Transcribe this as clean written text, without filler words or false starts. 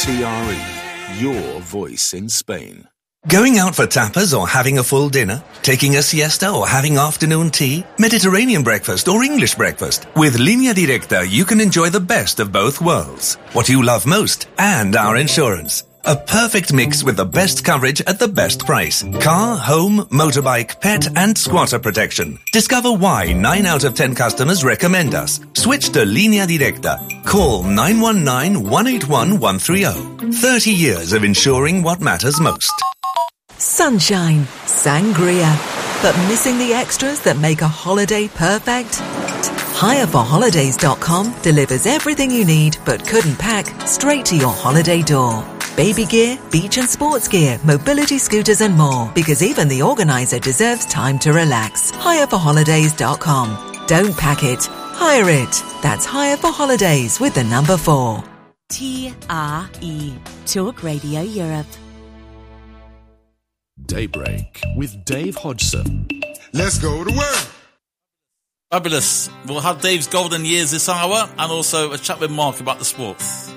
TRE, your voice in Spain. Going out for tapas or having a full dinner? Taking a siesta or having afternoon tea? Mediterranean breakfast or English breakfast? With Línea Directa, you can enjoy the best of both worlds. What you love most and our insurance. A perfect mix with the best coverage at the best price. Car, home, motorbike, pet and squatter protection. Discover why 9 out of 10 customers recommend us. Switch to Línea Directa. Call 919-181-130. 30 years of insuring what matters most. Sunshine, sangria, but missing the extras that make a holiday perfect? HireForHolidays.com delivers everything you need but couldn't pack straight to your holiday door. Baby gear, beach and sports gear, mobility scooters and more, because even the organizer deserves time to relax. HireForHolidays.com. Don't pack it, hire it. That's Hire for Holidays with the number 4. TRE, Talk Radio Europe. Daybreak with Dave Hodgson. Let's go to work. Fabulous. We'll have Dave's golden years this hour and also a chat with Mark about the sports.